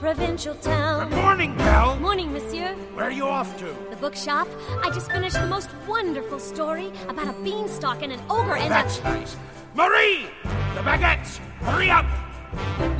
Provincial town. Good morning, Belle. Morning, monsieur. Where are you off to? The bookshop. I just finished the most wonderful story about a beanstalk and an ogre and That's nice. Marie! The baguettes! Hurry up!